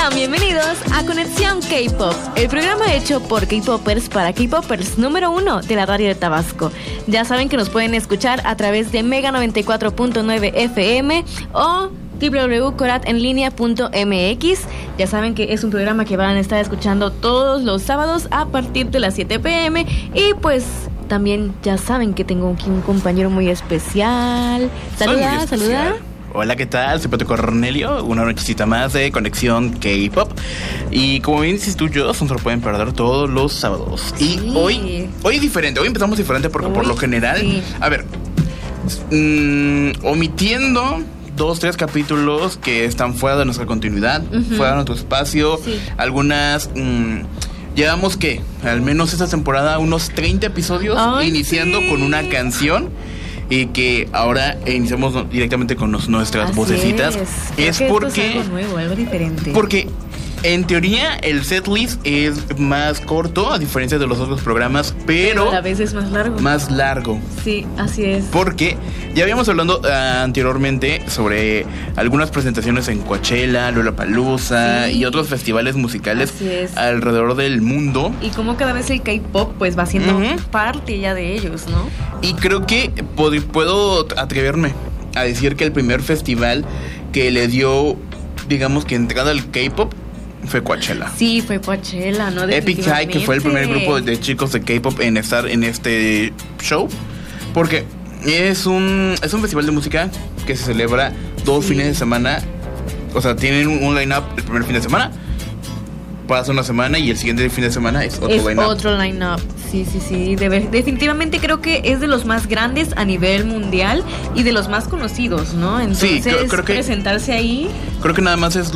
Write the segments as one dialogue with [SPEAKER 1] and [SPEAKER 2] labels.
[SPEAKER 1] Sean bienvenidos a Conexión K-Pop, el programa hecho por K-Popers para K-Popers número 1 de la radio de Tabasco. Ya saben que nos pueden escuchar a través de Mega 94.9 FM o www.coratenlinea.mx. Ya saben que es un programa que van a estar escuchando todos los sábados a partir de las 7 p.m. Y pues también ya saben que tengo aquí un compañero muy especial. Saluda.
[SPEAKER 2] Hola, ¿qué tal? Soy Pato Cornelio, una nochecita más de Conexión K-Pop. Y como bien dices tú, Joss, no se lo pueden perder todos los sábados.
[SPEAKER 1] Sí.
[SPEAKER 2] Y hoy es diferente, hoy empezamos diferente porque por lo general,
[SPEAKER 1] sí.
[SPEAKER 2] A ver, omitiendo 2-3 capítulos que están fuera de nuestra continuidad, fuera de nuestro espacio,
[SPEAKER 1] sí.
[SPEAKER 2] Algunas... llevamos que, al menos esta temporada, unos 30 episodios.
[SPEAKER 1] Ay,
[SPEAKER 2] iniciando
[SPEAKER 1] sí.
[SPEAKER 2] con una canción. Y que ahora iniciamos directamente con nuestras
[SPEAKER 1] Así
[SPEAKER 2] vocecitas. Es porque
[SPEAKER 1] esto es algo nuevo, algo diferente.
[SPEAKER 2] Porque en teoría el setlist es más corto, a diferencia de los otros programas, pero
[SPEAKER 1] a la vez es más largo.
[SPEAKER 2] Más largo.
[SPEAKER 1] Sí, así es.
[SPEAKER 2] Porque ya habíamos hablado anteriormente sobre algunas presentaciones en Coachella, Lollapalooza,
[SPEAKER 1] sí.
[SPEAKER 2] y otros festivales musicales alrededor del mundo.
[SPEAKER 1] Y como cada vez el K-pop pues va siendo parte ya de ellos, ¿no?
[SPEAKER 2] Y creo que puedo atreverme a decir que el primer festival que le dio, digamos que entrada al K-pop, fue Coachella.
[SPEAKER 1] Sí, fue Coachella, ¿no?
[SPEAKER 2] Epic High, que fue el primer grupo de chicos de K-pop en estar en este show. Porque es un festival de música que se celebra 2 fines de semana. O sea, tienen un line-up el primer fin de semana, pasa una semana y el siguiente fin de semana es otro line-up.
[SPEAKER 1] Otro line-up, sí. Definitivamente creo que es de los más grandes a nivel mundial y de los más conocidos, ¿no? Entonces,
[SPEAKER 2] sí, creo que
[SPEAKER 1] presentarse ahí...
[SPEAKER 2] Creo que nada más es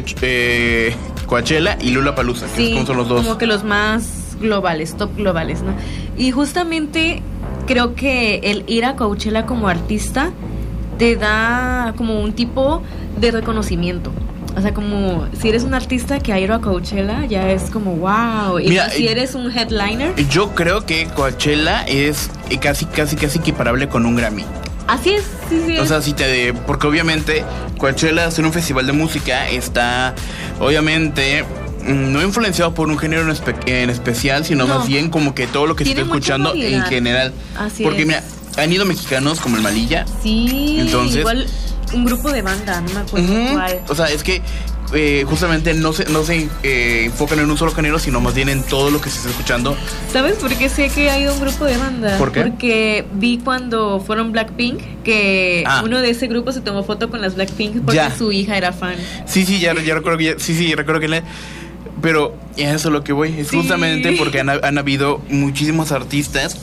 [SPEAKER 2] Coachella y Lollapalooza, que
[SPEAKER 1] sí,
[SPEAKER 2] es como son los dos.
[SPEAKER 1] Como que los más globales, top globales, ¿no? Y justamente creo que el ir a Coachella como artista te da como un tipo de reconocimiento. O sea, como si eres un artista que ha ido a Coachella, ya es como wow. Y mira, si eres un headliner.
[SPEAKER 2] Yo creo que Coachella es casi equiparable con un Grammy.
[SPEAKER 1] Así es, sí.
[SPEAKER 2] O sea, porque obviamente Coachella, es un festival de música, está obviamente no influenciado por un género en especial, sino más bien como que todo lo que se está escuchando en general.
[SPEAKER 1] Así
[SPEAKER 2] porque
[SPEAKER 1] es.
[SPEAKER 2] Mira, han ido mexicanos como el Malilla.
[SPEAKER 1] Sí,
[SPEAKER 2] entonces,
[SPEAKER 1] igual un grupo de banda, no me acuerdo cuál.
[SPEAKER 2] O sea, es que justamente no se enfocan en un solo género, sino más bien en todo lo que se está escuchando.
[SPEAKER 1] ¿Sabes por qué sé que ha ido un grupo de banda?
[SPEAKER 2] ¿Por qué?
[SPEAKER 1] Porque vi cuando fueron Blackpink que uno de ese grupo se tomó foto con las Blackpink porque su hija era fan.
[SPEAKER 2] Sí, ya recuerdo que recuerdo que pero eso es lo que voy, es justamente porque han habido muchísimos artistas.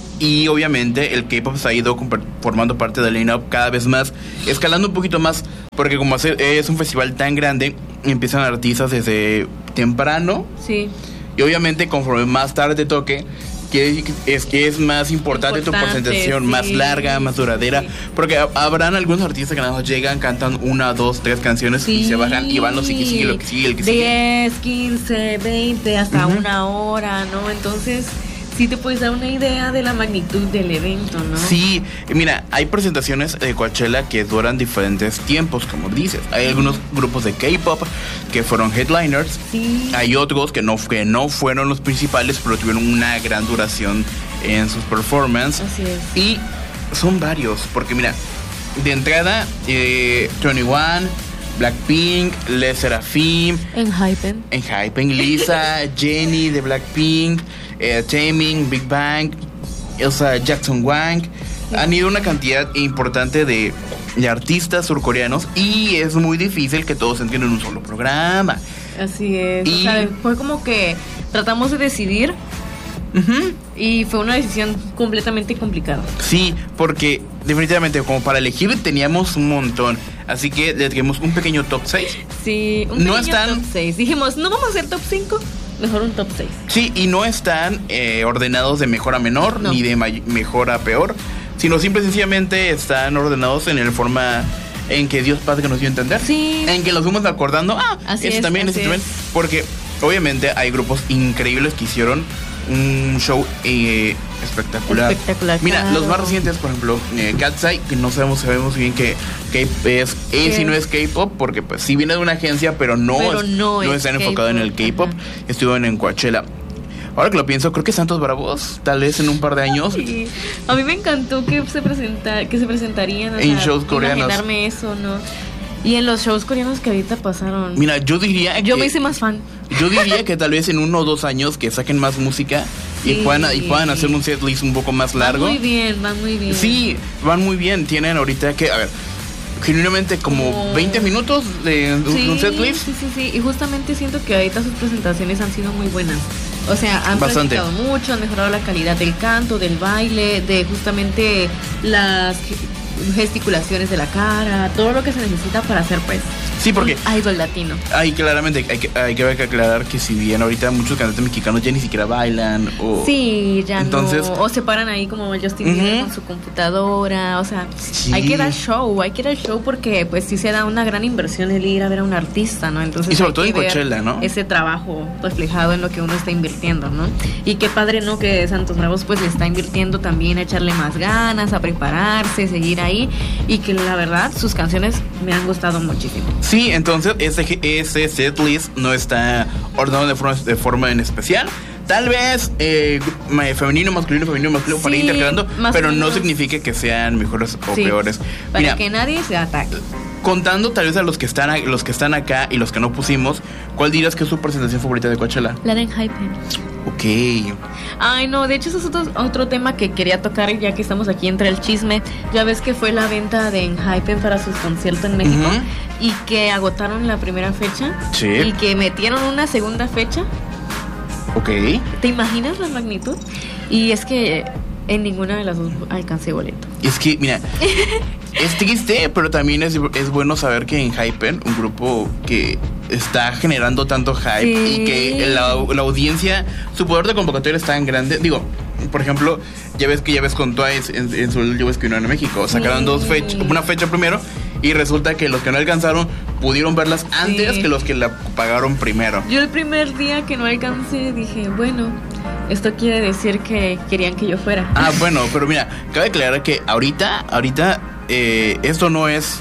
[SPEAKER 2] Y obviamente el K-pop se ha ido formando parte del line-up cada vez más, escalando un poquito más, porque como es un festival tan grande, empiezan artistas desde temprano.
[SPEAKER 1] Sí.
[SPEAKER 2] Y obviamente conforme más tarde toque, que es más importante tu presentación, más larga, más duradera. Sí. Porque habrán algunos artistas que nada más llegan, cantan 1, 2, 3 canciones y se bajan y van lo que sigue, el que sigue.
[SPEAKER 1] 10, 15, 20, hasta una hora, ¿no? Entonces... sí te puedes dar una idea de la magnitud del evento, ¿no?
[SPEAKER 2] Sí, mira, hay presentaciones de Coachella que duran diferentes tiempos, como dices. Hay algunos grupos de K-pop que fueron headliners.
[SPEAKER 1] Sí.
[SPEAKER 2] Hay otros que no fueron los principales, pero tuvieron una gran duración en sus performances.
[SPEAKER 1] Así es.
[SPEAKER 2] Y son varios, porque mira, de entrada, 21, Blackpink, Les Seraphim, Enhypen, Lisa, Jennie de Blackpink, Taemin, Big Bang, Elsa Jackson Wang. Han ido una cantidad importante de artistas surcoreanos y es muy difícil que todos entren en un solo programa.
[SPEAKER 1] Así es. O sea, fue como que tratamos de decidir y fue una decisión completamente complicada.
[SPEAKER 2] Sí, porque definitivamente como para elegir teníamos un montón. Así que le traemos un pequeño top 6.
[SPEAKER 1] Sí, un pequeño top 6. Dijimos, no vamos a hacer top 5, mejor un top 6.
[SPEAKER 2] Sí, y no están ordenados de mejor a menor, ni de mejor a peor, sino simple y sencillamente están ordenados en el forma en que Dios Padre nos dio a entender.
[SPEAKER 1] Sí.
[SPEAKER 2] En que los fuimos acordando, ese también. Porque obviamente hay grupos increíbles que hicieron un show espectacular. Mira, claro. Los más recientes, por ejemplo, Katseye, que no sabemos bien que es y no es K-pop, porque pues sí viene de una agencia, pero no está enfocado en el K-pop. Estuvieron en Coachella. Ahora que lo pienso, creo que Santos Bravos, tal vez en un par de años.
[SPEAKER 1] Sí. A mí me encantó que se presentarían
[SPEAKER 2] en shows coreanos.
[SPEAKER 1] Imaginarme eso, ¿no? Y en los shows coreanos que ahorita pasaron.
[SPEAKER 2] Mira, yo me
[SPEAKER 1] hice más fan.
[SPEAKER 2] Yo diría que tal vez en 1 o 2 años que saquen más música y puedan hacer un setlist un poco más largo.
[SPEAKER 1] Van muy bien.
[SPEAKER 2] Sí, van muy bien. Tienen ahorita que, a ver, genuinamente como 20 minutos de un setlist.
[SPEAKER 1] Sí. Y justamente siento que ahorita sus presentaciones han sido muy buenas. O sea, han practicado mucho, han mejorado la calidad del canto, del baile, de justamente las gesticulaciones de la cara, todo lo que se necesita para hacer pues
[SPEAKER 2] sí, porque
[SPEAKER 1] un idol latino.
[SPEAKER 2] Claramente hay que aclarar que si bien ahorita muchos cantantes mexicanos ya ni siquiera bailan o entonces,
[SPEAKER 1] o se paran ahí como Justin Bieber con su computadora, o sea, hay que dar show porque pues sí se da una gran inversión el ir a ver a un artista, ¿no? Entonces
[SPEAKER 2] y sobre todo en Coachella, ¿no?
[SPEAKER 1] Ese trabajo reflejado en lo que uno está invirtiendo, ¿no? Y qué padre, ¿no? Que Santos Bravos pues le está invirtiendo también a echarle más ganas, a prepararse, seguir ahí, y que la verdad sus canciones me han gustado muchísimo.
[SPEAKER 2] Sí, entonces ese setlist no está ordenado de forma en especial. Tal vez femenino, masculino, para ir intercalando, pero no significa que sean mejores o peores.
[SPEAKER 1] Para que nadie se ataque.
[SPEAKER 2] Contando tal vez a los que están acá y los que no pusimos, ¿cuál dirías que es su presentación favorita de Coachella?
[SPEAKER 1] La de Enhypen.
[SPEAKER 2] Ok.
[SPEAKER 1] Ay, no, de hecho eso es otro tema que quería tocar ya que estamos aquí entre el chisme. Ya ves que fue la venta de Enhypen para sus conciertos en México y que agotaron la primera fecha y que metieron una segunda fecha.
[SPEAKER 2] Ok.
[SPEAKER 1] ¿Te imaginas la magnitud? Y es que en ninguna de las dos alcancé boleto.
[SPEAKER 2] Es que, mira, es triste, pero también es bueno saber que Enhypen, un grupo que está generando tanto hype y que la audiencia, su poder de convocatoria es tan grande. Digo, por ejemplo, ya ves con Twice en su Yo ves que no en México. Sacaron una fecha primero y resulta que los que no alcanzaron pudieron verlas antes que los que la pagaron primero.
[SPEAKER 1] Yo el primer día que no alcancé dije, bueno, esto quiere decir que querían que yo fuera.
[SPEAKER 2] Bueno, pero mira, cabe aclarar que ahorita esto no es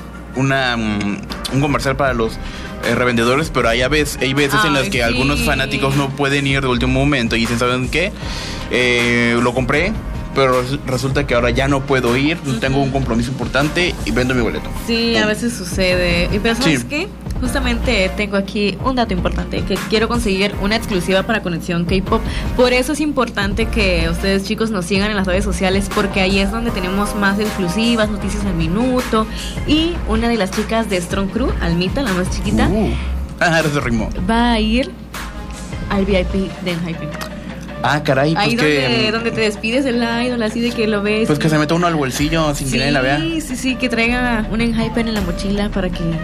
[SPEAKER 2] un comercial para los revendedores, pero hay veces en las que algunos fanáticos no pueden ir de último momento y dicen, ¿saben qué? Lo compré, pero resulta que ahora ya no puedo ir, tengo un compromiso importante y vendo mi boleto.
[SPEAKER 1] Sí, a veces sucede. Y pero ¿sabes qué? Justamente tengo aquí un dato importante, que quiero conseguir una exclusiva para Conexión K-Pop. Por eso es importante que ustedes, chicos, nos sigan en las redes sociales, porque ahí es donde tenemos más exclusivas, noticias al minuto. Y una de las chicas de Strong Crew, Almita, la más chiquita,
[SPEAKER 2] ese ritmo,
[SPEAKER 1] va a ir al VIP de Enhypen.
[SPEAKER 2] Caray, pues
[SPEAKER 1] ahí donde te despides del idol, así de que lo ves.
[SPEAKER 2] Pues que se meta uno al bolsillo sin que nadie la vea.
[SPEAKER 1] Sí, que traiga un Enhypen en la mochila para que